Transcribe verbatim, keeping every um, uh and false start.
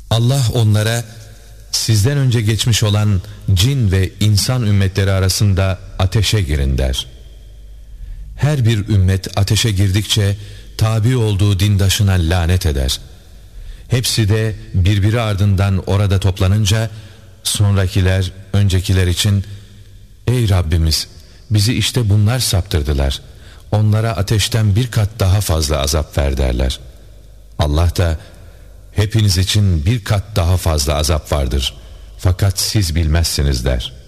Allah onlara sizden önce geçmiş olan cin ve insan ümmetleri arasında ateşe girin der. Her bir ümmet ateşe girdikçe tabi olduğu dindaşına lanet eder. Hepsi de birbiri ardından orada toplanınca sonrakiler öncekiler için ey Rabbimiz bizi işte bunlar saptırdılar. Onlara ateşten bir kat daha fazla azap ver derler. Allah da hepiniz için bir kat daha fazla azap vardır. Fakat siz bilmezsiniz der.